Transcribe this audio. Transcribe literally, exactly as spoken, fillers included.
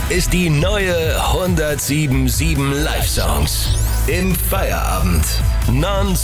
ist die neue hundertsieben Komma sieben Live-Songs. Im Feierabend. Non